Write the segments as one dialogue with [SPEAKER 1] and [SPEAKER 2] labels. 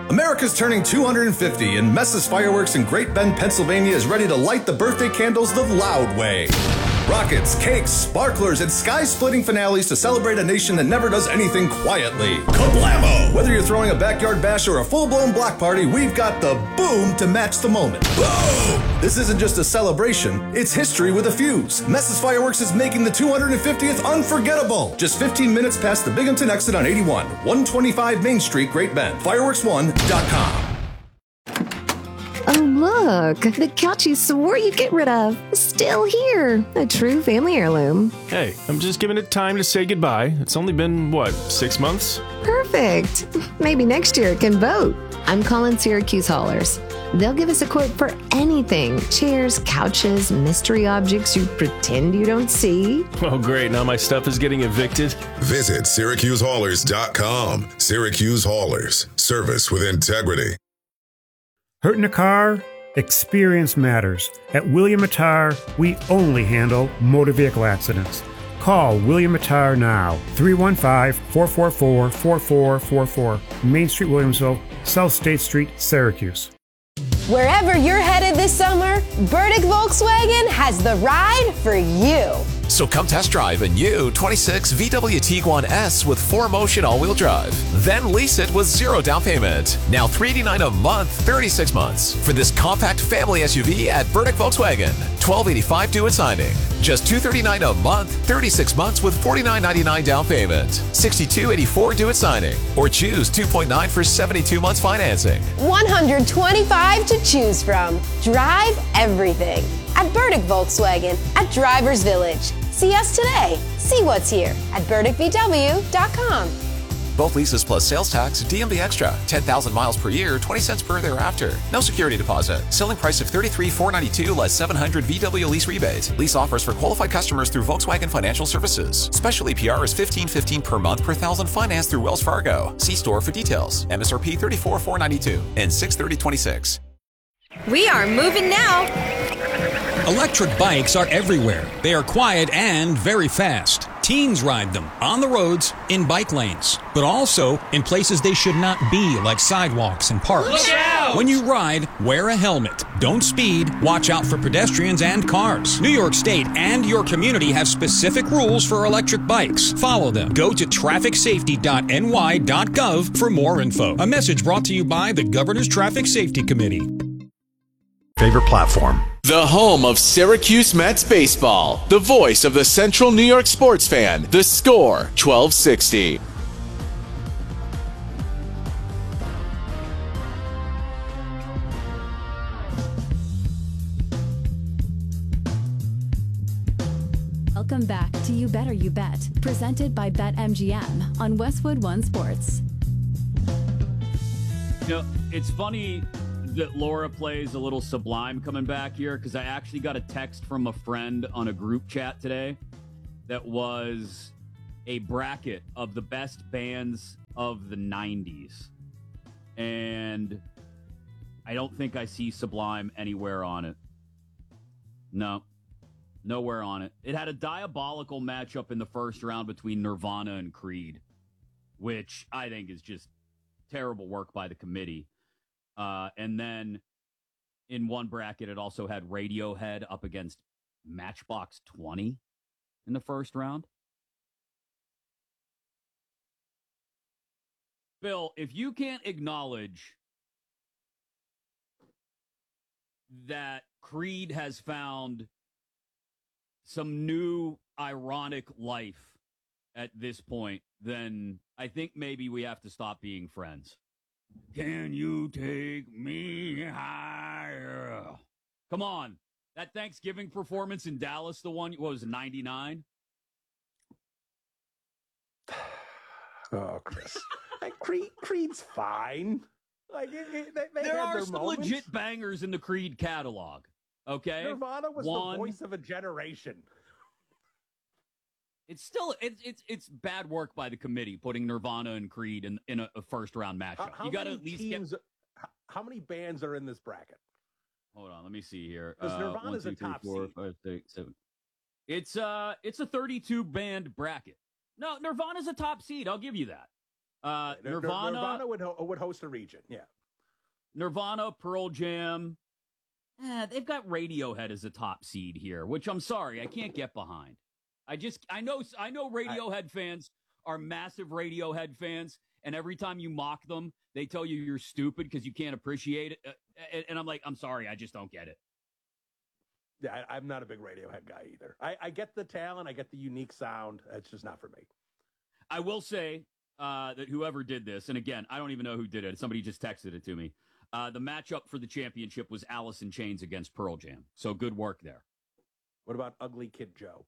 [SPEAKER 1] America's turning 250, and Mess's Fireworks in Great Bend, Pennsylvania is ready to light the birthday candles the loud way. Rockets, cakes, sparklers, and sky-splitting finales to celebrate a nation that never does anything quietly. Kablamo! Whether you're throwing a backyard bash or a full-blown block party, we've got the boom to match the moment. Boom! This isn't just a celebration, it's history with a fuse. Mess's Fireworks is making the 250th unforgettable. Just 15 minutes past the Binghamton exit on 81, 125 Main Street, Great Bend. Fireworks1.com.
[SPEAKER 2] Oh, look, the couch you swore you'd get rid of is still here. A true family heirloom.
[SPEAKER 3] Hey, I'm just giving it time to say goodbye. It's only been, 6 months?
[SPEAKER 2] Perfect. Maybe next year it can vote. I'm calling Syracuse Haulers. They'll give us a quote for anything. Chairs, couches, mystery objects you pretend you don't see.
[SPEAKER 3] Oh, great. Now my stuff is getting evicted.
[SPEAKER 4] Visit SyracuseHaulers.com. Syracuse Haulers. Service with integrity.
[SPEAKER 5] Hurt in a car? Experience matters. At William Attar, we only handle motor vehicle accidents. Call William Attar now. 315-444-4444. Main Street, Williamsville, South State Street, Syracuse.
[SPEAKER 6] Wherever you're headed this summer, Burdick Volkswagen has the ride for you.
[SPEAKER 7] So come test drive a new 26 VW Tiguan S with 4Motion all-wheel drive. Then lease it with 0 down payment. Now $389 a month, 36 months. For this compact family SUV at Burdick Volkswagen. $1,285 due at signing. Just $239 a month, 36 months with $49.99 down payment. $62.84 due at signing. Or choose 2.9 for 72 months financing.
[SPEAKER 6] 125 to choose from. Drive everything at Burdick Volkswagen at Drivers Village. See us today. See what's here at burdickvw.com.
[SPEAKER 7] Both leases plus sales tax, DMV extra, 10,000 miles per year, 20 cents per thereafter. No security deposit. Selling price of $33,492 less $700 VW lease rebate. Lease offers for qualified customers through Volkswagen Financial Services. Special APR is $15.15 per month per thousand financed through Wells Fargo. See store for details. MSRP $34,492 and $630.26.
[SPEAKER 8] We are moving now.
[SPEAKER 9] Electric bikes are everywhere. They are quiet and very fast. Teens ride them on the roads, in bike lanes, but also in places they should not be, like sidewalks and parks.
[SPEAKER 8] Look out!
[SPEAKER 9] When you ride, wear a helmet. Don't speed. Watch out for pedestrians and cars. New York State and your community have specific rules for electric bikes. Follow them. Go to trafficsafety.ny.gov for more info. A message brought to you by the Governor's Traffic Safety Committee.
[SPEAKER 10] Favorite platform.
[SPEAKER 11] The home of Syracuse Mets baseball. The voice of the Central New York sports fan. The Score 1260.
[SPEAKER 12] Welcome back to You Better You Bet, presented by BetMGM on Westwood One Sports.
[SPEAKER 13] You know, it's funny that Laura plays a little Sublime coming back here, because I actually got a text from a friend on a group chat today that was a bracket of the best bands of the 90s. And I don't think I see Sublime anywhere on it. No, nowhere on it. It had a diabolical matchup in the first round between Nirvana and Creed, which I think is just terrible work by the committee. And then in one bracket, it also had Radiohead up against Matchbox 20 in the first round. Bill, if you can't acknowledge that Creed has found some new ironic life at this point, then I think maybe we have to stop being friends. Can you take me higher? Come on. That Thanksgiving performance in Dallas, the one, what was it, 99?
[SPEAKER 14] Oh, Chris. Creed's fine. Like
[SPEAKER 13] there are some legit bangers in the Creed catalog. Okay?
[SPEAKER 14] Nirvana was the voice of a generation.
[SPEAKER 13] It's still it's bad work by the committee putting Nirvana and Creed in a first round matchup. You got to at least get.
[SPEAKER 14] How many bands are in this bracket?
[SPEAKER 13] Hold on, let me see here.
[SPEAKER 14] Because Nirvana's a top
[SPEAKER 13] 4,
[SPEAKER 14] seed.
[SPEAKER 13] 5, 6, 7. It's a 32 band bracket. No, Nirvana's a top seed. I'll give you that. Nirvana
[SPEAKER 14] would host a region. Yeah.
[SPEAKER 13] Nirvana, Pearl Jam. They've got Radiohead as a top seed here, which I'm sorry, I can't get behind. I know Radiohead fans are massive Radiohead fans, and every time you mock them, they tell you you're stupid because you can't appreciate it. And I'm like, I'm sorry, I just don't get it.
[SPEAKER 14] Yeah, I'm not a big Radiohead guy either. I get the talent, I get the unique sound. It's just not for me.
[SPEAKER 13] I will say that whoever did this, and again, I don't even know who did it. Somebody just texted it to me. The matchup for the championship was Alice in Chains against Pearl Jam. So good work there.
[SPEAKER 14] What about Ugly Kid Joe?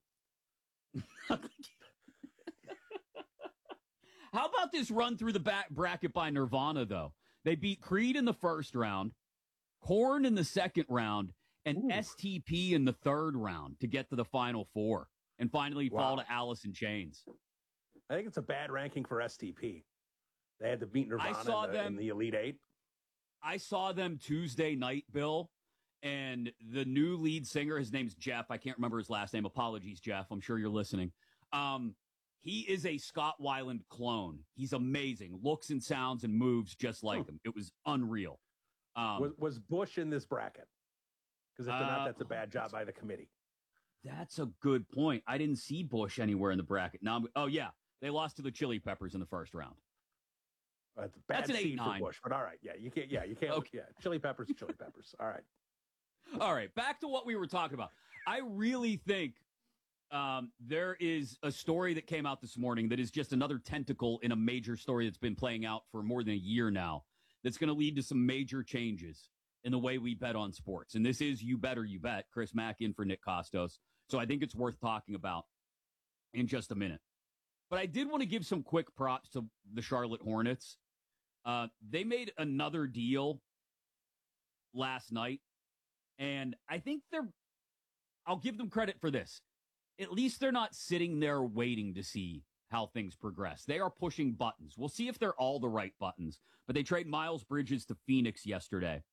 [SPEAKER 13] How about this run through the bracket by Nirvana, though? They beat Creed in the first round, Korn in the second round, and STP in the third round to get to the final four and finally fall to Alice in Chains.
[SPEAKER 14] I think it's a bad ranking for STP. They had to beat Nirvana in the Elite Eight.
[SPEAKER 13] I saw them Tuesday night, Bill, and the new lead singer, his name's Jeff. I can't remember his last name. Apologies, Jeff. I'm sure you're listening. He is a Scott Weiland clone. He's amazing. Looks and sounds and moves just like him. It was unreal.
[SPEAKER 14] Was Bush in this bracket? Because if they're not, that's a bad job by the committee.
[SPEAKER 13] That's a good point. I didn't see Bush anywhere in the bracket. Oh, yeah. They lost to the Chili Peppers in the first round.
[SPEAKER 14] That's
[SPEAKER 13] an
[SPEAKER 14] seed
[SPEAKER 13] 8-9
[SPEAKER 14] for Bush, but all right. Yeah, you can't. Yeah, you can't.
[SPEAKER 13] Okay.
[SPEAKER 14] Yeah, Chili Peppers. All right.
[SPEAKER 13] All right. Back to what we were talking about. I really think there is a story that came out this morning that is just another tentacle in a major story that's been playing out for more than a year now. That's going to lead to some major changes in the way we bet on sports. And this is You Better You Bet. Chris Mack in for Nick Costos. So I think it's worth talking about in just a minute. But I did want to give some quick props to the Charlotte Hornets. They made another deal last night, and I think I'll give them credit for this. At least they're not sitting there waiting to see how things progress. They are pushing buttons. We'll see if they're all the right buttons, but they trade Miles Bridges to Phoenix yesterday.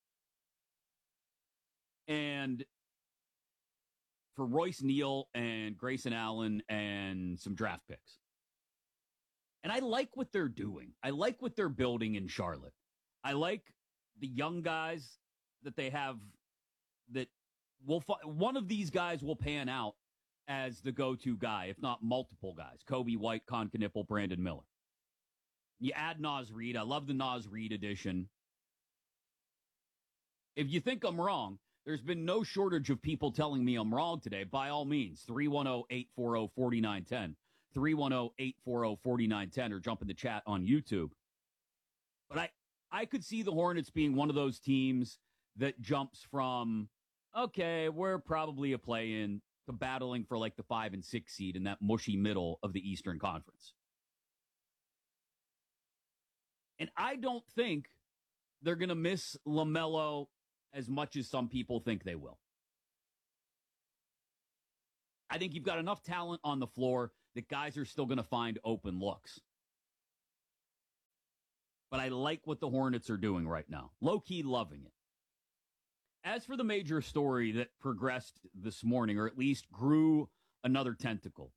[SPEAKER 13] And for Royce Neal and Grayson Allen and some draft picks. And I like what they're doing. I like what they're building in Charlotte. I like the young guys that they have that one of these guys will pan out as the go-to guy, if not multiple guys. Kobe White, Con Knipple, Brandon Miller. You add Naz Reid. I love the Naz Reid edition. If you think I'm wrong, there's been no shortage of people telling me I'm wrong today. By all means, 310-840-4910. 310-840-4910 or jump in the chat on YouTube. But I could see the Hornets being one of those teams that jumps from, okay, we're probably a play-in to battling for like the 5 and 6 seed in that mushy middle of the Eastern Conference. And I don't think they're going to miss LaMelo as much as some people think they will. I think you've got enough talent on the floor that guys are still going to find open looks. But I like what the Hornets are doing right now. Low-key loving it. As for the major story that progressed this morning, or at least grew another tentacle,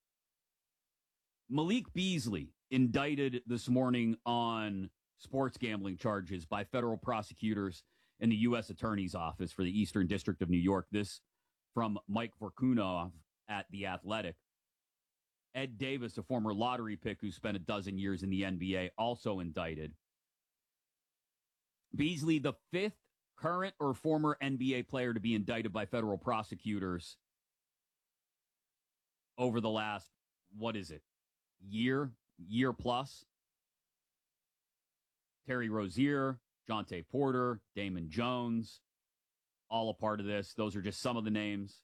[SPEAKER 13] Malik Beasley indicted this morning on sports gambling charges by federal prosecutors in the U.S. Attorney's Office for the Eastern District of New York. This from Mike Vorkunov at The Athletic. Ed Davis, a former lottery pick who spent a dozen years in the NBA, also indicted. Beasley, the fifth current or former NBA player to be indicted by federal prosecutors over the last, year plus. Terry Rozier, Jonte Porter, Damon Jones, all a part of this. Those are just some of the names.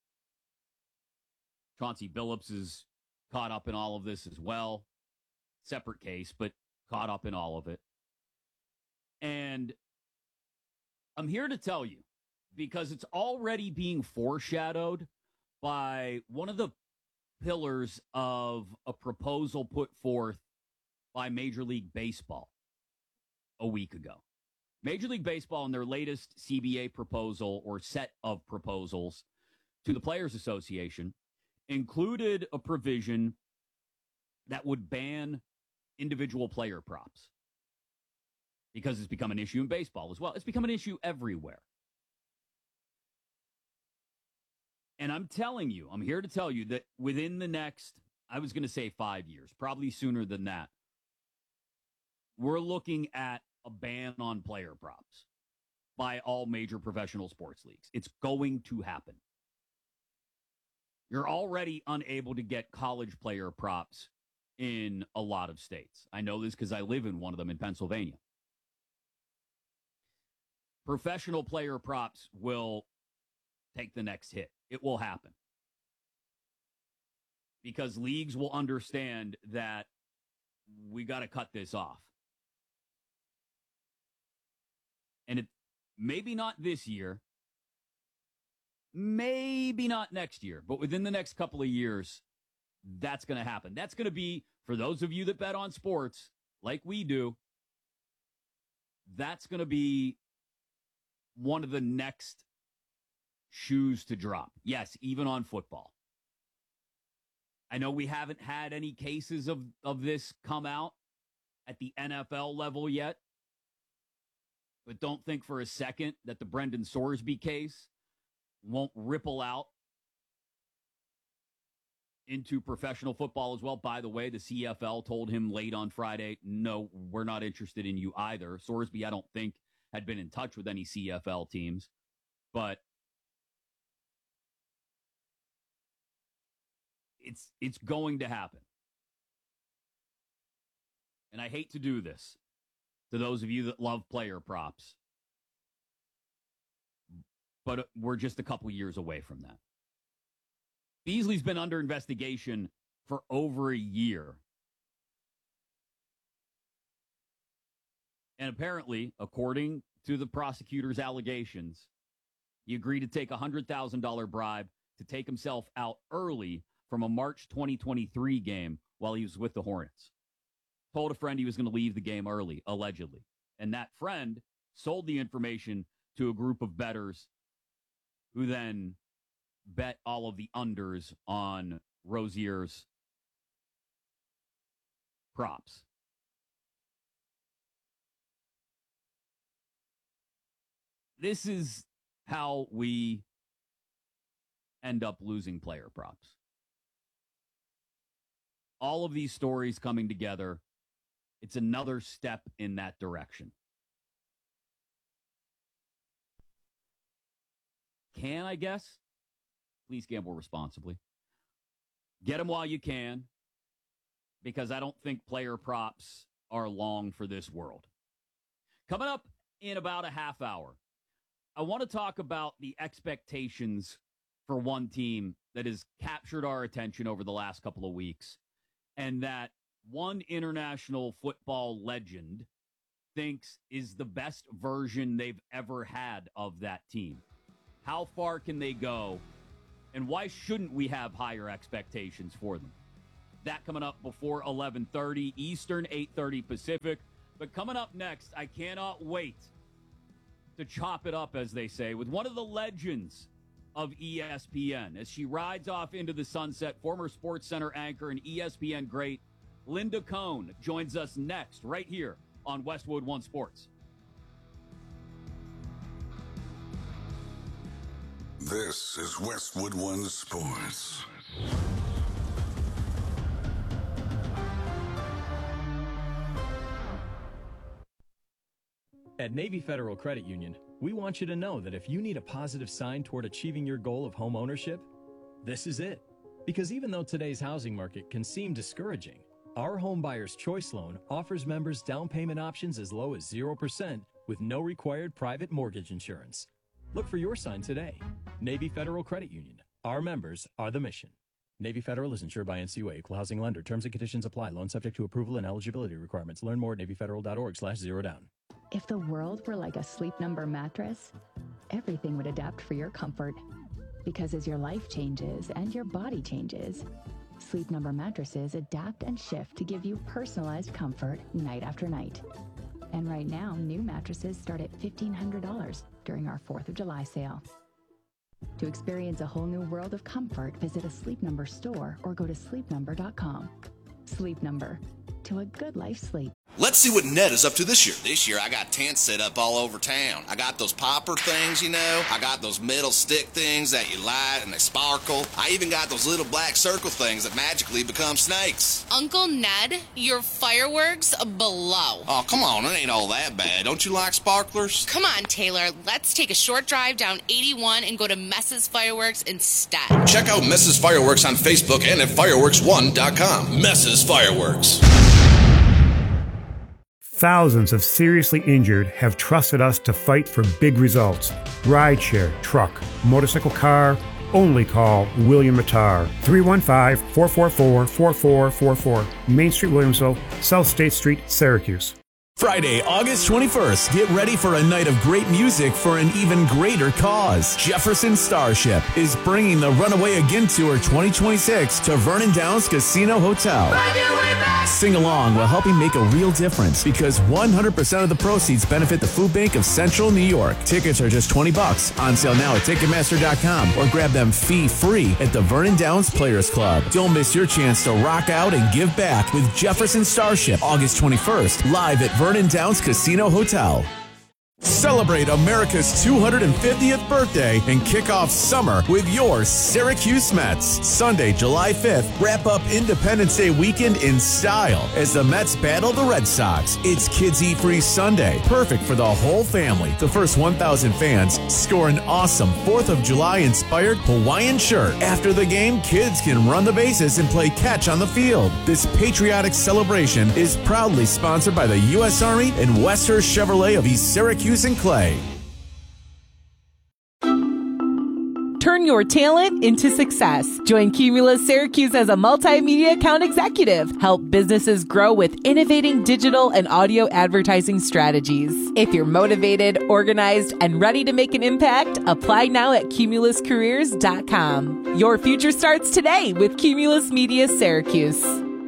[SPEAKER 13] Chauncey Billups is caught up in all of this as well. Separate case, but caught up in all of it. And I'm here to tell you, because it's already being foreshadowed by one of the pillars of a proposal put forth by Major League Baseball a week ago. Major League Baseball, in their latest CBA proposal or set of proposals to the Players Association, included a provision that would ban individual player props. Because it's become an issue in baseball as well. It's become an issue everywhere. And I'm telling you, I'm here to tell you that within the next, I was going to say 5 years, probably sooner than that, we're looking at a ban on player props by all major professional sports leagues. It's going to happen. You're already unable to get college player props in a lot of states. I know this because I live in one of them in Pennsylvania. Professional player props will take the next hit. It will happen. Because leagues will understand that we got to cut this off. And it maybe not this year, maybe not next year, but within the next couple of years, that's going to happen. That's going to be, for those of you that bet on sports, like we do, that's going to be one of the next shoes to drop. Yes, even on football. I know we haven't had any cases of this come out at the NFL level yet, but don't think for a second that the Brendan Sorsby case won't ripple out into professional football as well. By the way, the CFL told him late on Friday, no, we're not interested in you either. Sorsby, I don't think, had been in touch with any CFL teams, but it's going to happen. And I hate to do this to those of you that love player props, but we're just a couple years away from that. Beasley's been under investigation for over a year. And apparently, according to the prosecutor's allegations, he agreed to take a $100,000 bribe to take himself out early from a March 2023 game while he was with the Hornets. Told a friend he was going to leave the game early, allegedly. And that friend sold the information to a group of bettors who then bet all of the unders on Rozier's props. This is how we end up losing player props. All of these stories coming together, it's another step in that direction. Can I guess? Please gamble responsibly. Get them while you can, because I don't think player props are long for this world. Coming up in about a half hour, I want to talk about the expectations for one team that has captured our attention over the last couple of weeks, and that one international football legend thinks is the best version they've ever had of that team. How far can they go, and why shouldn't we have higher expectations for them? That coming up before 11:30 Eastern, 8:30 Pacific. But coming up next, I cannot wait to chop it up, as they say, with one of the legends of ESPN. As she rides off into the sunset, former SportsCenter anchor and ESPN great Linda Cohn joins us next, right here on Westwood One Sports.
[SPEAKER 4] This is Westwood One Sports.
[SPEAKER 15] At Navy Federal Credit Union, we want you to know that if you need a positive sign toward achieving your goal of home ownership, this is it. Because even though today's housing market can seem discouraging, our Home Buyer's Choice Loan offers members down payment options as low as 0% with no required private mortgage insurance. Look for your sign today. Navy Federal Credit Union. Our members are the mission. Navy Federal is insured by NCUA, Equal Housing Lender. Terms and conditions apply. Loan subject to approval and eligibility requirements. Learn more at NavyFederal.org/zerodown.
[SPEAKER 12] If the world were like a Sleep Number mattress, everything would adapt for your comfort. Because as your life changes and your body changes, Sleep Number mattresses adapt and shift to give you personalized comfort night after night. And right now, new mattresses start at $1,500 during our 4th of July sale. To experience a whole new world of comfort, visit a Sleep Number store or go to sleepnumber.com. Sleep Number. to a good night's sleep.
[SPEAKER 1] Let's see what Ned is up to this year.
[SPEAKER 16] This year, I got tents set up all over town. I got those popper things, you know. I got those metal stick things that you light and they sparkle. I even got those little black circle things that magically become snakes.
[SPEAKER 17] Uncle Ned, your fireworks blow.
[SPEAKER 16] Oh, come on, it ain't all that bad. Don't you like sparklers?
[SPEAKER 17] Come on, Taylor. Let's take a short drive down 81 and go to Mess's Fireworks instead.
[SPEAKER 1] Check out Mess's Fireworks on Facebook and at fireworks1.com. Mess's Fireworks.
[SPEAKER 5] Thousands of seriously injured have trusted us to fight for big results. Rideshare, truck, motorcycle, car, only call William Matar. 315-444-4444. Main Street, Williamsville, South State Street, Syracuse.
[SPEAKER 18] Friday, August 21st, get ready for a night of great music for an even greater cause. Jefferson Starship is bringing the Runaway Again Tour 2026 to Vernon Downs Casino Hotel. Sing along while helping make a real difference because 100% of the proceeds benefit the Food Bank of Central New York. Tickets are just $20. On sale now at Ticketmaster.com or grab them fee-free at the Vernon Downs Players Club. Don't miss your chance to rock out and give back with Jefferson Starship, August 21st, live at Vernon Downs Casino Hotel. Celebrate America's 250th birthday and kick off summer with your Syracuse Mets. Sunday, July 5th, wrap up Independence Day weekend in style as the Mets battle the Red Sox. It's Kids Eat Free Sunday, perfect for the whole family. The first 1,000 fans score an awesome 4th of July-inspired Hawaiian shirt. After the game, kids can run the bases and play catch on the field. This patriotic celebration is proudly sponsored by the U.S. Army and Westhurst Chevrolet of East Syracuse and Clay.
[SPEAKER 19] Turn your talent into success. Join Cumulus Syracuse as a multimedia account executive. Help businesses grow with innovating digital and audio advertising strategies. If you're motivated, organized, and ready to make an impact, apply now at cumuluscareers.com. Your future starts today with Cumulus Media Syracuse.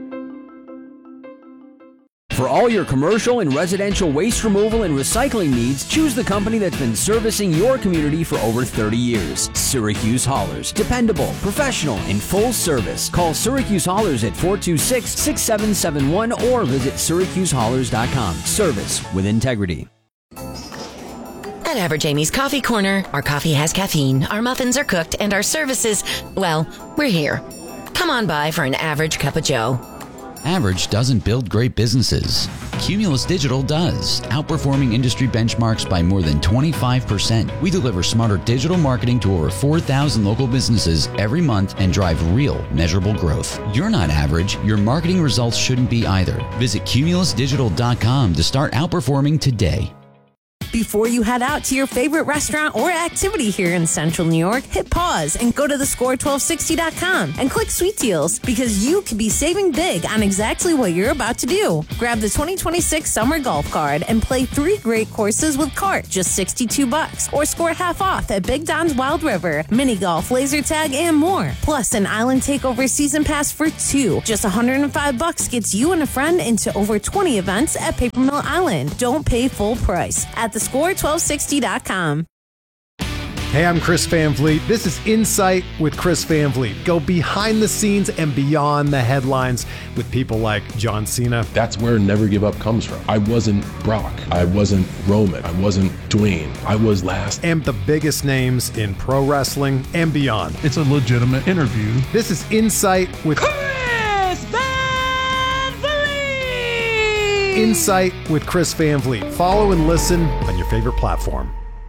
[SPEAKER 20] For all your commercial and residential waste removal and recycling needs, choose the company that's been servicing your community for over 30 years. Syracuse Haulers. Dependable, professional, and full service. Call Syracuse Haulers at 426-6771 or visit syracusehaulers.com. Service with integrity.
[SPEAKER 21] At Average Amy's Coffee Corner, our coffee has caffeine, our muffins are cooked, and our services, well, we're here. Come on by for an average cup of joe.
[SPEAKER 22] Average doesn't build great businesses. Cumulus Digital does, outperforming industry benchmarks by more than 25%. We deliver smarter digital marketing to over 4,000 local businesses every month and drive real, measurable growth. You're not average. Your marketing results shouldn't be either. Visit cumulusdigital.com to start outperforming today.
[SPEAKER 23] Before you head out to your favorite restaurant or activity here in Central New York, hit pause and go to thescore1260.com and click Sweet Deals because you could be saving big on exactly what you're about to do. Grab the 2026 Summer Golf Card and play 3 great courses with cart, just $62, or score half off at Big Don's Wild River, mini golf, laser tag, and more. Plus, an Island Takeover Season Pass for 2. Just $105 gets you and a friend into over 20 events at Paper Mill Island. Don't pay full price at thescore1260.com.
[SPEAKER 10] Hey, I'm Chris Van Vliet. This is Insight with Chris Van Vliet. Go behind the scenes and beyond the headlines with people like John Cena.
[SPEAKER 24] That's where Never Give Up comes from. I wasn't Brock. I wasn't Roman. I wasn't Dwayne. I was last.
[SPEAKER 10] And the biggest names in pro wrestling and beyond.
[SPEAKER 25] It's a legitimate interview.
[SPEAKER 10] This is Insight with
[SPEAKER 23] Chris Van Vliet!
[SPEAKER 10] Insight with Chris Van Vliet. Follow and listen on your favorite platform.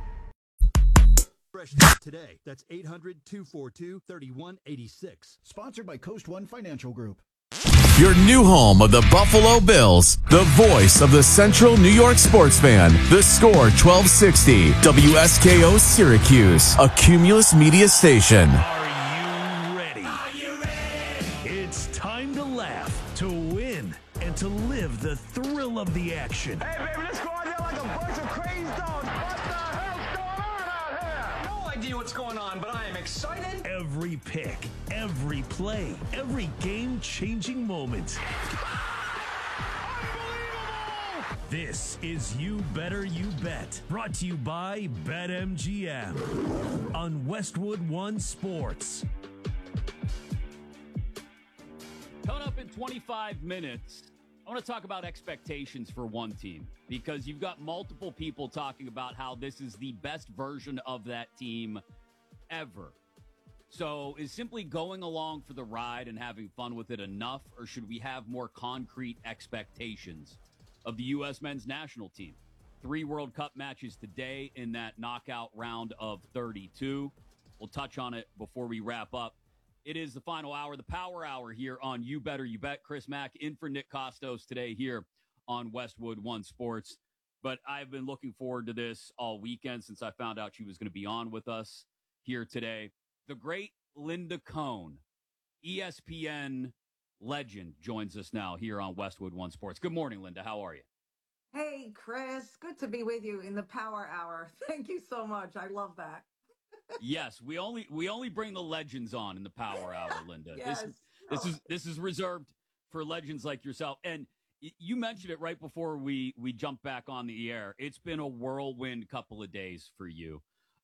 [SPEAKER 26] Today. That's 800-242-3186. Sponsored by Coast One Financial Group.
[SPEAKER 11] Your new home of the Buffalo Bills, the voice of the Central New York sports fan, the Score 1260, WSKO Syracuse, a Cumulus media station.
[SPEAKER 27] Are you ready? It's time to laugh, to win, and to live the thrill of the action.
[SPEAKER 28] Hey, baby, let's go out there like a bunch of crazy dogs. What's going on, but I am excited.
[SPEAKER 27] Every pick, every play, every game-changing moment. This is You Better You Bet, brought to you by BetMGM on Westwood One Sports.
[SPEAKER 13] Coming up in 25 minutes, I want to talk about expectations for one team, because you've got multiple people talking about how this is the best version of that team ever. So is simply going along for the ride and having fun with it enough, or should we have more concrete expectations of the U.S. men's national team? 3 World Cup matches today in that knockout round of 32. We'll touch on it before we wrap up. It is the final hour, the power hour here on You Better You Bet. Chris Mack in for Nick Costos today here on Westwood One Sports. But I've been looking forward to this all weekend since I found out she was going to be on with us here today. The great Linda Cohn, ESPN legend, joins us now here on Westwood One Sports. Good morning, Linda. How are you?
[SPEAKER 2] Hey, Chris. Good to be with you in the Power Hour. Thank you so much. I love that.
[SPEAKER 13] Yes, we only bring the legends on in the Power Hour, Linda.
[SPEAKER 2] Yes.
[SPEAKER 13] This is reserved for legends like yourself. And you mentioned it right before we jumped back on the air. It's been a whirlwind couple of days for you.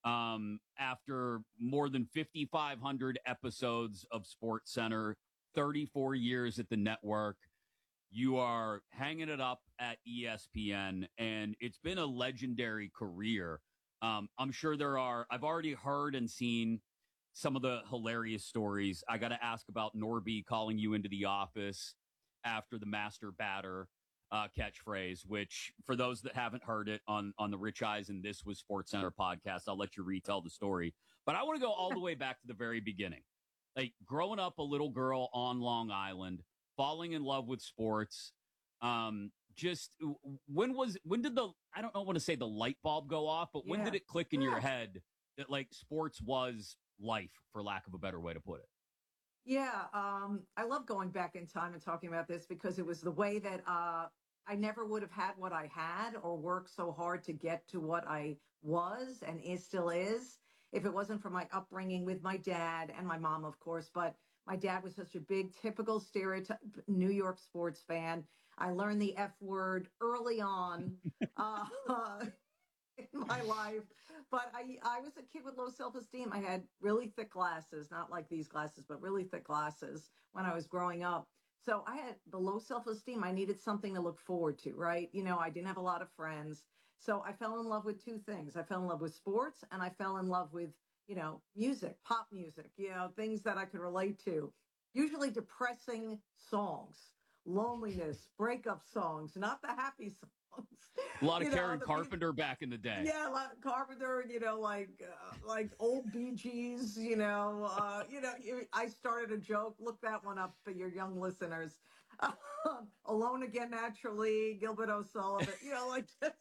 [SPEAKER 13] After more than 5,500 episodes of SportsCenter, 34 years at the network, you are hanging it up at ESPN, and it's been a legendary career. I'm sure I've already heard and seen some of the hilarious stories. I got to ask about Norby calling you into the office after the master batter catchphrase, which for those that haven't heard it on the Rich Eisen This Was SportsCenter podcast, I'll let you retell the story. But I want to go all the way back to the very beginning. Like growing up a little girl on Long Island, falling in love with sports. Just when did I don't want to say the light bulb go off, but when did it click in your head that like sports was life, for lack of a better way to put it?
[SPEAKER 2] Yeah, I love going back in time and talking about this because it was the way that I never would have had what I had or worked so hard to get to what I was and still is if it wasn't for my upbringing with my dad and my mom, of course. But my dad was such a big, typical stereotype New York sports fan. I learned the F word early on in my life. But I was a kid with low self-esteem. I had really thick glasses, not like these glasses, but really thick glasses when I was growing up. So I had the low self-esteem. I needed something to look forward to, right? You know, I didn't have a lot of friends. So I fell in love with 2 things. I fell in love with sports, and I fell in love with, you know, music, pop music, you know, things that I could relate to. Usually depressing songs, loneliness, breakup songs, not the happy songs.
[SPEAKER 13] A lot of Karen Carpenter back in the day.
[SPEAKER 2] Yeah, like Carpenter, you know, like old Bee Gees, you know, I started a joke. Look that one up for your young listeners. Alone Again Naturally, Gilbert O'Sullivan, you know, like just.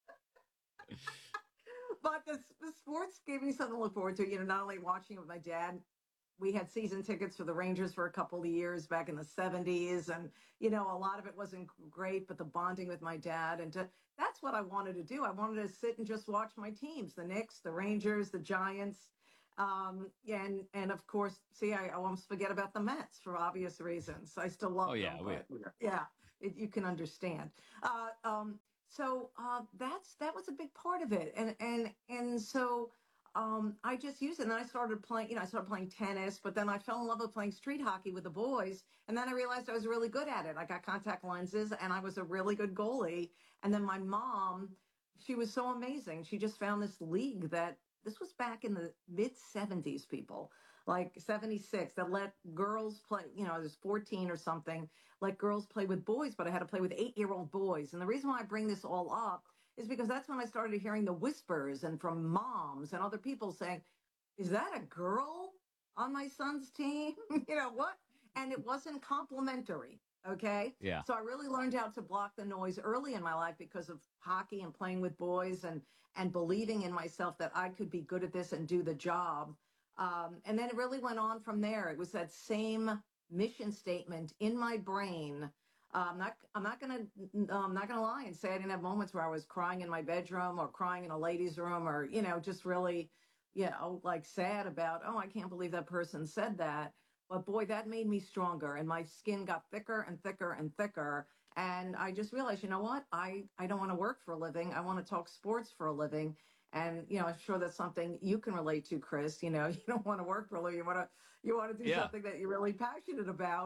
[SPEAKER 2] But the sports gave me something to look forward to, you know, not only watching it with my dad. We had season tickets for the Rangers for a couple of years back in the 70s. And, you know, a lot of it wasn't great, but the bonding with my dad. And that's what I wanted to do. I wanted to sit and just watch my teams, the Knicks, the Rangers, the Giants. And of course, see, I almost forget about the Mets for obvious reasons. I still love them. But, you can understand. So that was a big part of it. And so I just used it. And then I started playing tennis, but then I fell in love with playing street hockey with the boys. And then I realized I was really good at it. I got contact lenses and I was a really good goalie. And then my mom, she was so amazing. She just found this league this was back in the mid 70s, people, like 76, that let girls play, you know, I was 14 or something, let girls play with boys, but I had to play with 8-year-old boys. And the reason why I bring this all up is because that's when I started hearing the whispers and from moms and other people saying, is that a girl on my son's team? You know what? And it wasn't complimentary. Okay.
[SPEAKER 13] Yeah.
[SPEAKER 2] So I really learned how to block the noise early in my life because of hockey and playing with boys and believing in myself that I could be good at this and do the job. And then it really went on from there. It was that same mission statement in my brain. I'm not gonna lie and say I didn't have moments where I was crying in my bedroom or crying in a ladies' room or, you know, just really, you know, like sad about, oh, I can't believe that person said that. But boy, that made me stronger and my skin got thicker and thicker and thicker. And I just realized, you know what? I don't want to work for a living. I want to talk sports for a living. And, you know, I'm sure that's something you can relate to, Chris. You know, you don't want to work for a living. You want to do something that you're really passionate about.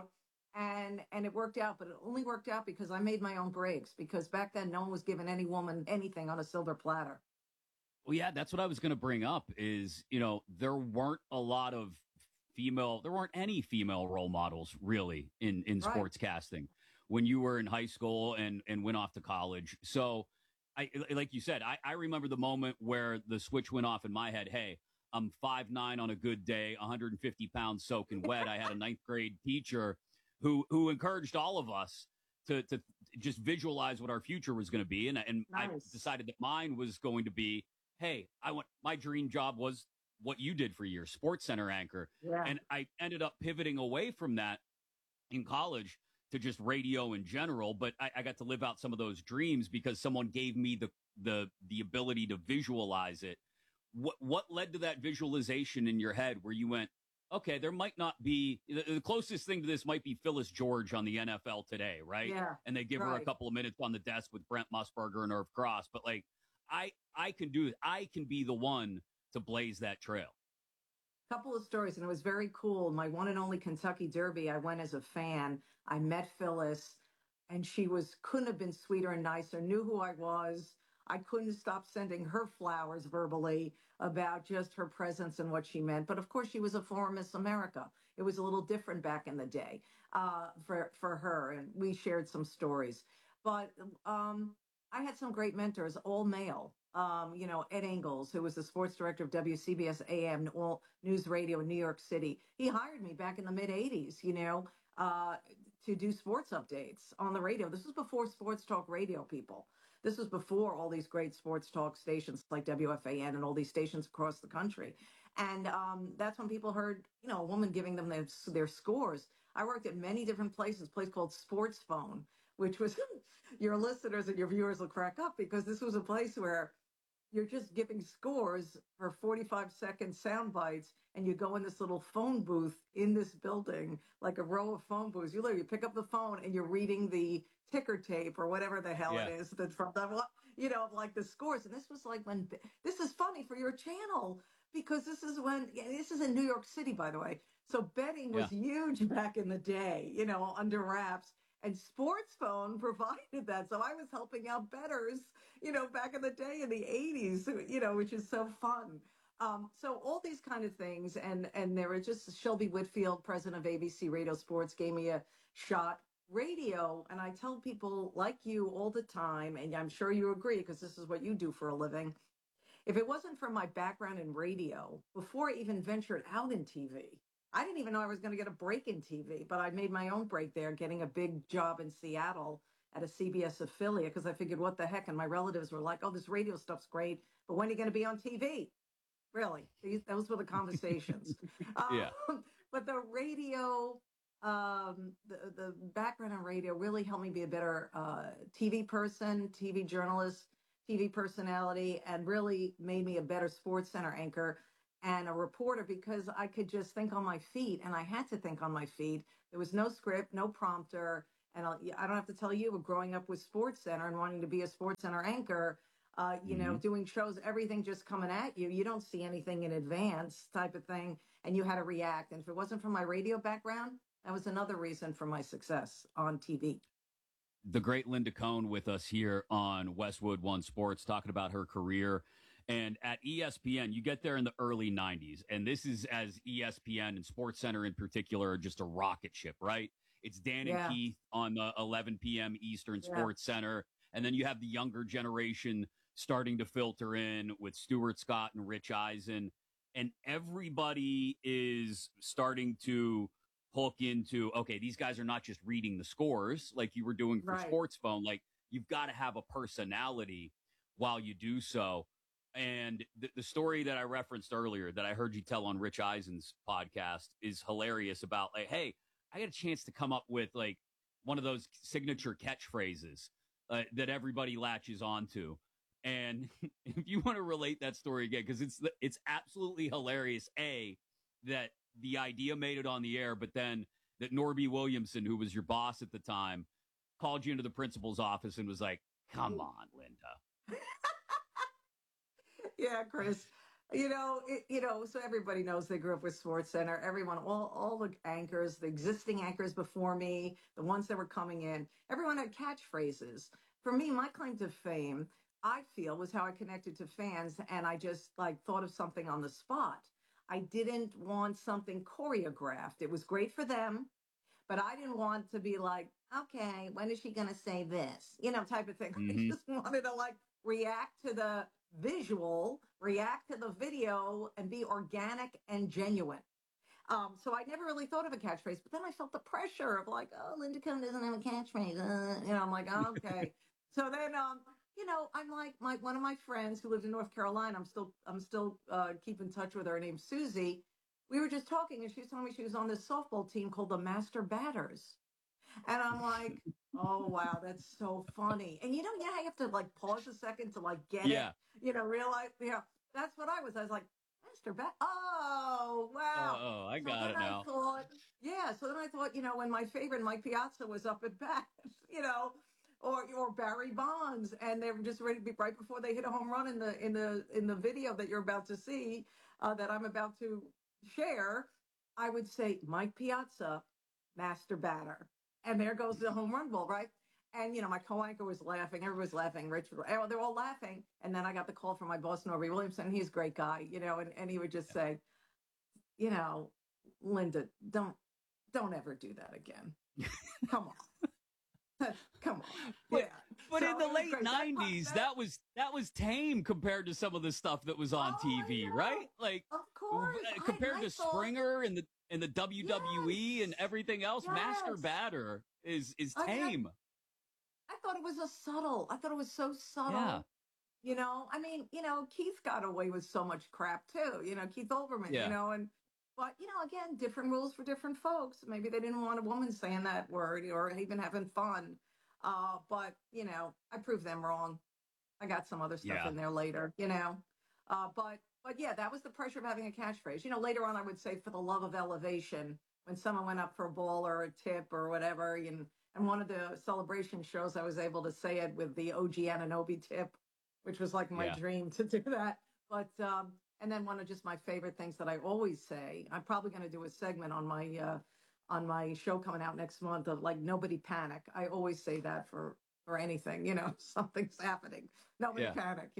[SPEAKER 2] And it worked out, but it only worked out because I made my own breaks, because back then no one was giving any woman anything on a silver platter.
[SPEAKER 13] Well, yeah, that's what I was going to bring up is, there weren't any female role models really in
[SPEAKER 2] Right.
[SPEAKER 13] sportscasting when you were in high school and went off to college. So like you said, I remember the moment where the switch went off in my head. Hey, I'm 5'9" on a good day, 150 pounds soaking wet. I had a ninth grade teacher who encouraged all of us to just visualize what our future was going to be. And I
[SPEAKER 2] Nice.
[SPEAKER 13] decided that mine was going to be, hey, my dream job was what you did for years, Sports Center anchor.
[SPEAKER 2] Yeah.
[SPEAKER 13] And I ended up pivoting away from that in college to just radio in general. But I got to live out some of those dreams because someone gave me the ability to visualize it. What led to that visualization in your head where you went, okay, there might not be the closest thing to this might be Phyllis George on the NFL Today, right?
[SPEAKER 2] Yeah,
[SPEAKER 13] And they give her a
[SPEAKER 2] right.
[SPEAKER 13] couple of minutes on the desk with Brent Musburger and Irv Cross. But like, I can do it. I can be the one to blaze that trail.
[SPEAKER 2] Couple of stories, and it was very cool. My one and only Kentucky Derby, I went as a fan. I met Phyllis, and she couldn't have been sweeter and nicer, knew who I was. I couldn't stop sending her flowers verbally about just her presence and what she meant. But of course, she was a former Miss America. It was a little different back in the day for her, and we shared some stories. But I had some great mentors, all male. Ed Ingles, who was the sports director of WCBS AM News Radio in New York City. He hired me back in the mid 80s, to do sports updates on the radio. This was before sports talk radio, people. This was before all these great sports talk stations like WFAN and all these stations across the country. And that's when people heard, a woman giving them their scores. I worked at many different places, a place called Sports Phone, which was, your listeners and your viewers will crack up, because this was a place where you're just giving scores for 45-second sound bites, and you go in this little phone booth in this building, like a row of phone booths. You literally pick up the phone and you're reading the ticker tape or whatever the hell it is that's from the, like the scores. And this was like this is funny for your channel, because this is in New York City, by the way. So betting was huge back in the day, under wraps. And Sports Phone provided that. So I was helping out bettors, back in the day in the 80s, which is so fun. So all these kind of things. And there were just Shelby Whitfield, president of ABC Radio Sports, gave me a shot. Radio, and I tell people like you all the time, and I'm sure you agree because this is what you do for a living. If it wasn't for my background in radio, before I even ventured out in TV, I didn't even know I was going to get a break in TV, but I made my own break there, getting a big job in Seattle at a CBS affiliate, because I figured, what the heck? And my relatives were like, oh, this radio stuff's great, but when are you going to be on TV? Really? Those were the conversations. But the radio, the background in radio really helped me be a better TV person, TV journalist, TV personality, and really made me a better Sports Center anchor and a reporter, because I could just think on my feet, and I had to think on my feet. There was no script, no prompter, and I don't have to tell you, growing up with Sports Center and wanting to be a Sports Center anchor, doing shows, everything just coming at you. You don't see anything in advance type of thing, and you had to react. And if it wasn't for my radio background, that was another reason for my success on TV.
[SPEAKER 13] The great Linda Cohn with us here on Westwood One Sports, talking about her career. And at ESPN, you get there in the early 90s. And this is as ESPN and Sports Center in particular are just a rocket ship, right? It's Dan and Keith on the 11 p.m. Eastern Sports Center. And then you have the younger generation starting to filter in with Stuart Scott and Rich Eisen. And everybody is starting to hook into, okay, these guys are not just reading the scores like you were doing for Sports Phone. Like, you've got to have a personality while you do so. And the story that I referenced earlier that I heard you tell on Rich Eisen's podcast is hilarious about, like, hey, I got a chance to come up with like one of those signature catchphrases that everybody latches onto. And if you want to relate that story again, because it's absolutely hilarious, that the idea made it on the air, but then that Norby Williamson, who was your boss at the time, called you into the principal's office and was like, come on, Linda.
[SPEAKER 2] Yeah, Chris. So everybody knows they grew up with SportsCenter. Everyone, all the anchors, the existing anchors before me, the ones that were coming in, everyone had catchphrases. For me, my claim to fame, I feel, was how I connected to fans, and I just thought of something on the spot. I didn't want something choreographed. It was great for them, but I didn't want to be like, okay, when is she going to say this? Type of thing. I just wanted to react to the visual, react to the video, and be organic and genuine. So I never really thought of a catchphrase, but then I felt the pressure of Linda Cohn doesn't have a catchphrase. I'm like, okay. So then, I'm like one of my friends who lived in North Carolina. I'm still keep in touch with her. Her name's Susie. We were just talking, and she was telling me she was on this softball team called the Master Batters. And I'm like, oh, wow, that's so funny. And you have to pause a second to get it, realize, that's what I was. I was like, Master Bat. Oh, wow.
[SPEAKER 13] Oh, I got it now.
[SPEAKER 2] So then I thought, when my favorite Mike Piazza was up at bat, or Barry Bonds, and they were just ready to be right before they hit a home run in the video that you're about to see, that I'm about to share, I would say Mike Piazza, Master Batter. And there goes the home run ball, right? And, my co-anchor was laughing. Everyone was laughing. Rich, they're all laughing. And then I got the call from my boss, Norby Williamson. He's a great guy, and he would just say, Linda, don't ever do that again. Come on. Come on.
[SPEAKER 13] But in the late 90s, that was tame compared to some of the stuff that was on TV, right?
[SPEAKER 2] Of course.
[SPEAKER 13] Compared to Springer and the WWE and everything else, Master Batter is tame.
[SPEAKER 2] I thought it was I thought it was so subtle. Yeah. Keith got away with so much crap too. Keith Olbermann, but again, different rules for different folks. Maybe they didn't want a woman saying that word or even having fun. But I proved them wrong. I got some other stuff in there later, But yeah, that was the pressure of having a catchphrase. Later on I would say, for the love of elevation, when someone went up for a ball or a tip or whatever. And one of the celebration shows, I was able to say it with the OG Anunoby tip, which was like my dream to do that. But, and then one of just my favorite things that I always say, I'm probably going to do a segment on my show coming out next month of nobody panic. I always say that for anything, something's happening. Nobody panic,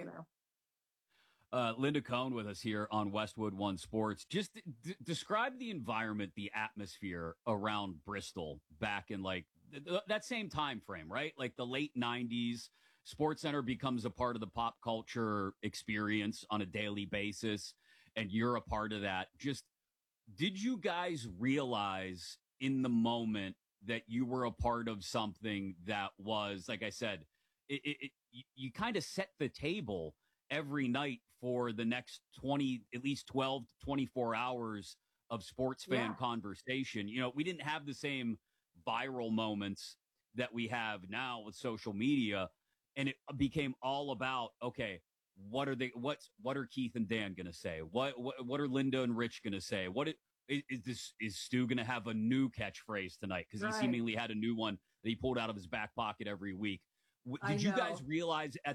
[SPEAKER 13] Linda Cohn with us here on Westwood One Sports. Just describe the environment, the atmosphere around Bristol back in that same time frame, right? Like the late 90s. SportsCenter becomes a part of the pop culture experience on a daily basis, and you're a part of that. Just, did you guys realize in the moment that you were a part of something that was, like I said, you kind of set the table every night for the next at least 12 to 24 hours of sports fan conversation? We didn't have the same viral moments that we have now with social media. And it became all about, okay, what are Keith and Dan going to say? What are Linda and Rich going to say? Is Stu going to have a new catchphrase tonight? Because he seemingly had a new one that he pulled out of his back pocket every week. Did you guys realize at